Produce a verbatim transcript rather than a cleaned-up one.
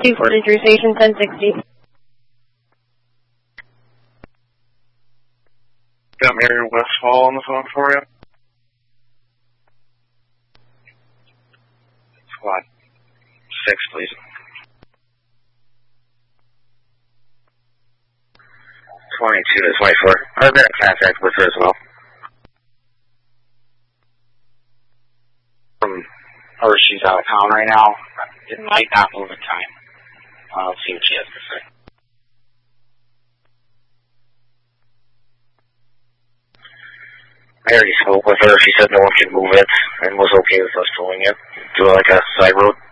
two forty-three station, ten sixty. Got Mary Westfall on the phone for you. Squad six, please. twenty-two to twenty-four. I've been in contact with her as well. Um, or she's out of town right now. It might not move in time. I'll see what she has to say. I already spoke with her. She said no one can move it and was okay with us pulling it to like a side road.